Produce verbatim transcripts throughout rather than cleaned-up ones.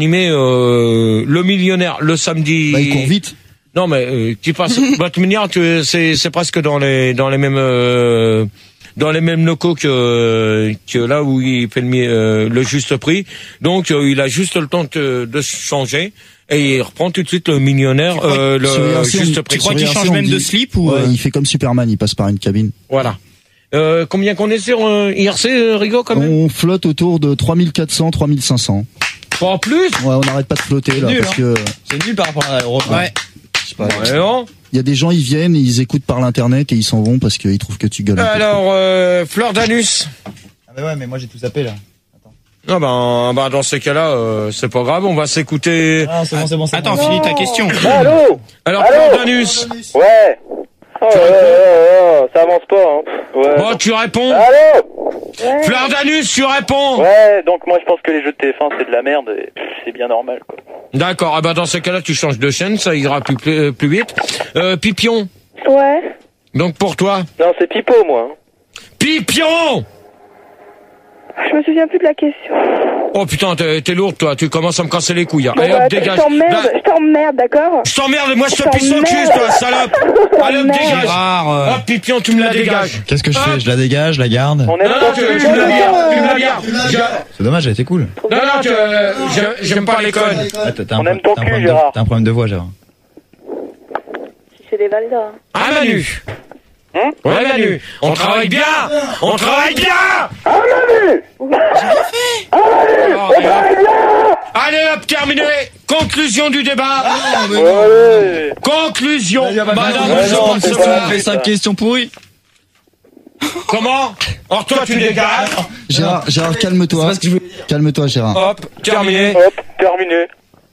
animé euh, le millionnaire le samedi. Bah, il court vite. Non mais euh, tu passes. Bah, de toute manière, tu, c'est c'est presque dans les dans les mêmes euh, dans les mêmes locaux que que là où il fait le, euh, le juste prix. Donc euh, il a juste le temps de, de changer et il reprend tout de suite le millionnaire euh, le juste prix. Tu crois qu'il change même de slip ou ouais, euh... il fait comme Superman, il passe par une cabine. Voilà. Euh, combien qu'on est sur euh, I R C, euh, Rigo, quand même? On flotte autour de trois mille quatre cents, trois mille cinq cents. Pas en plus? Ouais, on n'arrête pas de flotter là, nul, parce hein. que. C'est nul par rapport à l'Europe. Ouais. Je sais pas. Ouais, non. Il y a des gens, ils viennent, ils écoutent par l'internet et ils s'en vont parce qu'ils trouvent que tu gueules. Alors, euh, Fleur d'Anus. Ah bah ouais, mais moi j'ai tout zappé là. Ah ben, ben dans ces cas-là, euh, c'est pas grave, on va s'écouter. Ah, c'est bon, c'est bon, c'est Attends, bon. Finis ta question. Allô? Alors, Allô? Fleur d'Anus. Ouais. Oh, ouais, ouais, ouais, ça avance pas, hein. Ouais. Bon, tu réponds. Allô? Ouais. Fleur d'Anus, tu réponds. Ouais, donc moi je pense que les jeux de T F un c'est de la merde et c'est bien normal, quoi. D'accord, ah ben dans ces cas-là, tu changes de chaîne, ça ira plus, plus, plus vite. Euh, Pipion. Ouais. Donc pour toi. Non, c'est Pipo, moi. Pipion! Je me souviens plus de la question. Oh putain, t'es, t'es lourde, toi, tu commences à me casser les couilles. Hein. Bon, Allez, bah, hop, je dégage. t'emmerde, Là- je t'emmerde, d'accord? Je t'emmerde, moi je te Je pisse au cul, t'emmerde. toi, salope. Allez, hop, t'emmerde. dégage. Gérard, euh, Hop, Pipion, tu me la dégages. Qu'est-ce que je fais? Je la dégage, je la garde. On Non, aime non, pas tu, que tu me la gardes, tu me la gardes. Je- C'est dommage, elle était cool. Non, non, tu, euh, je- j'aime pas les connes. Ah, t'as, t'as un, On pro- aime ton t'as un cul, problème de, Gérard. t'as un problème de voix, Gérard. Si c'est des Valdas. Ah, Manu. Hein? Ouais, Manu. On travaille bien. On travaille bien. Ah, Manu! Oh, et hop. Allez, hop, terminé. Conclusion du débat. Ouais. Conclusion. Madame, Ouais, je non, pense c'est que pas- ça- fait cinq questions pourries. Comment? Or, toi, tu dégages. Gérard, Gérard, calme-toi. parce que je veux- Calme-toi, Gérard. Hop, terminé. Hop, terminé.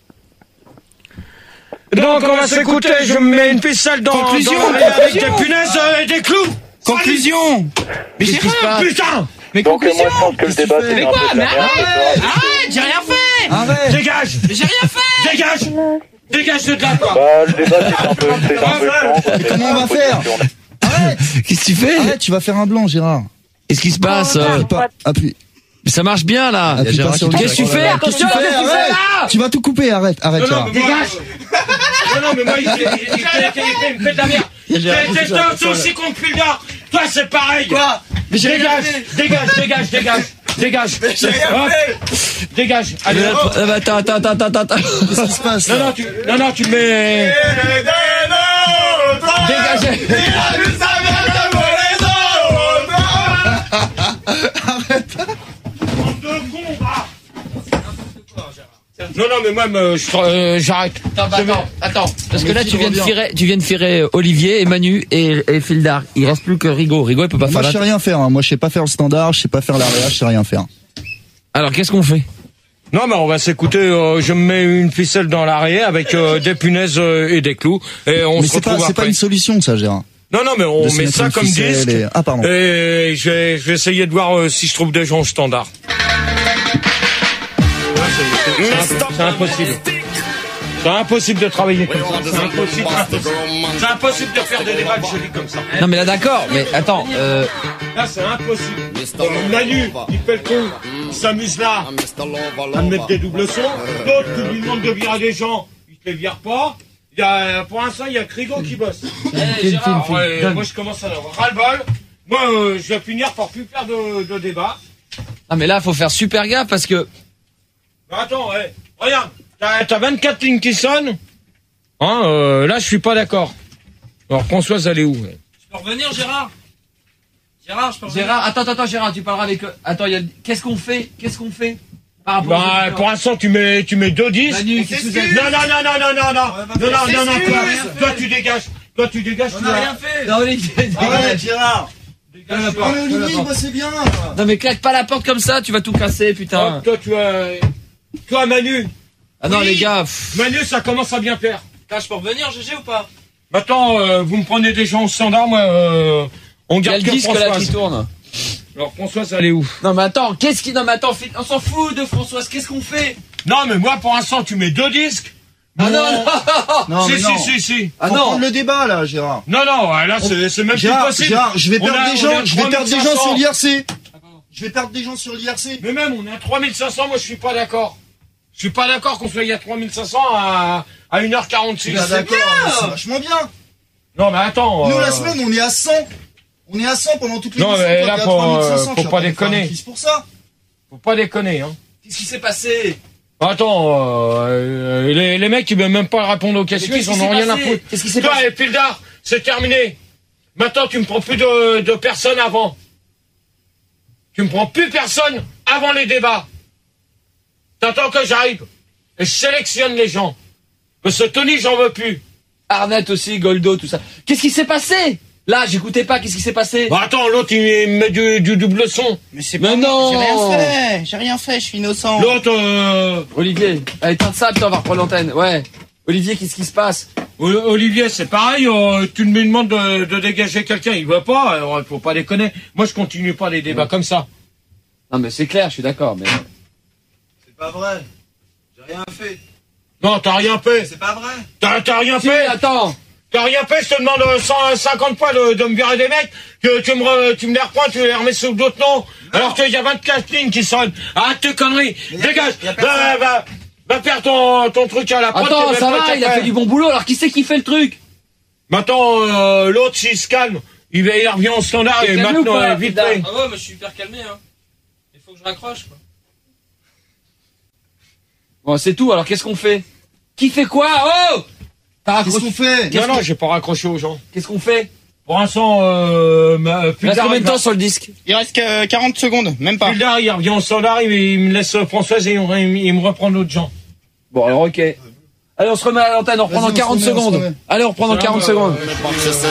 Donc, on va s'écouter. Je me mets une ficelle dans, Conclusion, dans la- avec conclusion. des punaises euh, et des clous. Conclusion. Mais Qu'est-ce qui se passe? Putain! Mais Donc, euh, moi je pense que le Qu'est-ce que débat tu c'est fais? un peu de la merde. ce soir. Arrête, j'ai rien fait. Arrête! Dégage! J'ai rien fait. Dégage! Dégage de là, quoi! Bah, le débat c'est un peu, c'est un peu chiant, quoi. comment on va C'est faire? une journée. Arrête! Qu'est-ce que tu fais? Arrête, tu vas faire un blanc, Gérard. Qu'est-ce qui se passe? euh Appuie pas, appuie. Mais ça marche bien là. Appuie Gérard pas sur qui le- Qu'est-ce que tu fais? Qu'est-ce que tu Attention, fais? qu'est-ce que tu fais Arrête! là? Tu vas tout couper, arrête, arrête, Non, non, Gérard. mais moi, non, non, mais moi, il fait, il fait, il fait, il fait de la merde. T'es t'es aussi con que Pulgar. Toi, c'est pareil. Quoi? Dégage, dégage, dégage, dégage, dégage. Hop. Dégage. Allez, hop. Euh, bah, Attends, attends, attends, attends, attends. Qu'est-ce qui se passe, Non, là? non, tu, non, non, tu le mets. Dégage. Non, non, mais moi, me- je- euh, j'arrête. Attends, bah, attends, attends, parce que là tu viens de firer, tu viens de firer Olivier et Manu et, et Fildar. Il reste plus que Rigaud. Rigaud il peut pas Moi, faire je sais la. rien faire, hein. Moi, je sais pas faire le standard, je sais pas faire l'area, je sais rien faire. Alors qu'est-ce qu'on fait? Non, mais on va s'écouter. Euh, je me mets une ficelle dans l'arrière avec euh, des punaises euh, et des clous, et on Mais se c'est pas, retrouve c'est pas après. une solution, ça, Gérard. Non, non, mais on De se met mettre ça une comme ficelle disque. et- Ah, pardon. Et je vais, je vais essayer de voir euh, si je trouve des gens au standard. C'est impossible. C'est impossible de travailler comme ça. C'est impossible. C'est impossible de faire des débats jolis comme ça. Non mais là d'accord, mais attends. Euh, Là, c'est impossible. Euh, Manu, il fait le con. Il s'amuse là à me mettre des doubles sons. D'autres qui lui demandent de virer des gens, il te les vire pas. Il y a, pour l'instant, il y a Crigo qui bosse. Eh, Gérard, ouais, moi, je commence à avoir ras-le-bol. Moi, euh, je vais finir par plus faire de, de débat. non mais là faut faire super gaffe parce que. Mais attends, ouais. Regarde, t'as, t'as vingt-quatre lignes qui sonnent. Hein, euh, là, je suis pas d'accord. Alors, Françoise, elle est où? Ouais. Je peux revenir, Gérard? Gérard, je peux revenir. Gérard, attends, attends, Gérard, tu parleras avec eux. Attends, il y a... qu'est-ce qu'on fait? Qu'est-ce qu'on fait? Par rapport aux Bah, auditeurs pour l'instant, tu mets, tu mets deux disques. Manu, qu'est-ce que vous avez- Non, non, non, non, non, non, non, non, non, non, non, toi, toi, tu dégages. Toi, tu dégages. On tu n'a vas- rien fait. Non, Olivier, Arrête, Gérard! Dégage la porte. moi, c'est bien! non mais claque pas la porte comme ça, tu vas tout casser, putain. Hop, toi, tu as, toi, Manu. Ah non Oui. les gars. pff. Manu, ça commence à bien faire. Là, je peux revenir, G G ou pas? Maintenant, euh, vous me prenez des gens au standard, moi, euh, on Il y a garde le que disque là qui Françoise. tourne. Alors, Françoise, elle est où? Non mais attends, qu'est-ce qui... Non mais attends, Phil- on s'en fout de Françoise, qu'est-ce qu'on fait? Non, mais moi, pour l'instant, tu mets deux disques. Ah non, Bon. non. Non, si, mais si, non. si, si. Ah Faut non. prendre le débat, là, Gérard. Non, non, ouais, là, c'est, c'est même Gérard, plus possible. Gérard, je vais On perdre a- des on est gens, à je vais perdre des gens sur trois mille cinq cents. l'I R C. Je vais perdre des gens sur l'I R C. Mais même, on est à trois mille cinq cents, moi, je suis pas d'accord. Je suis pas d'accord qu'on soit à trois mille cinq cents à, à une heure quarante-six. Ah, d'accord, c'est vachement bien. Non, mais attends. Nous, euh... la semaine, on est à cent. On est à cent pendant toute l'émission. Non, mais là, faut, euh, faut pas déconner. déconner. Pour ça. Faut pas déconner, hein. Qu'est-ce qui s'est passé? Attends, euh, les, les mecs, ils veulent même pas répondre aux questions, ils en ont rien à foutre. Qu'est-ce qui s'est Toi, passé? et Pildar, c'est terminé. Maintenant, tu me prends plus de, de personnes avant. Tu me prends plus personne avant les débats. T'attends que j'arrive. Et je sélectionne les gens. Que ce Tony, j'en veux plus. Arnett aussi, Goldo, tout ça. Qu'est-ce qui s'est passé? Là, j'écoutais pas, qu'est-ce qui s'est passé? Bah attends, l'autre, il me met du, du double son. Mais c'est Mais pas non. moi, j'ai rien fait, j'ai rien fait, je suis innocent. L'autre, euh... Olivier, allez, éteins ça, putain, on va reprendre l'antenne. Ouais. Olivier, qu'est-ce qui se passe? O- Olivier, c'est pareil, euh, tu me demandes de, de dégager quelqu'un, il veut pas, alors faut pas déconner. Moi, je continue pas les débats comme ça. Non, mais c'est clair, je suis d'accord, mais... C'est pas vrai. J'ai rien fait. Non, t'as rien fait. C'est pas vrai. T'as, t'as rien Si, fait. attends. T'as rien fait, je te demande cent cinquante fois de, de me virer des mecs, que tu me, re- tu me les reprends, tu les remets sous d'autres noms, alors qu'il y a vingt-quatre lignes qui sonnent. Arrête tes conneries. Dégage. y a Va, personne. va, va faire ton, ton truc à la pote. Attends, t'es ça même pas va, il a capable. fait du bon boulot, alors qui c'est qui fait le truc? Maintenant, euh, l'autre, s'il se calme, il, va, il revient au standard T'es et calmé ou maintenant, pas, euh, vite Pildar? fait. Ah ouais, mais je suis hyper calmé, hein. Il faut que je raccroche, quoi. Bon, c'est tout, alors qu'est-ce qu'on fait? Qui fait quoi? Oh! T'as Qu'est-ce raccroché. qu'on fait? Non, non, j'ai pas raccroché aux gens. Qu'est-ce qu'on fait? Pour l'instant, euh, ma, Il reste Pildar, combien il de va- temps sur le disque? Il reste que quarante secondes, même pas. Pildar, il revient au standard, il, il me laisse Françoise et il, me- il me reprend d'autres gens. Bon, alors ok. Allez, on se remet à l'antenne, on reprend Vas-y, dans on se quarante remet, on se secondes. remet. Allez, on reprend dans quarante secondes.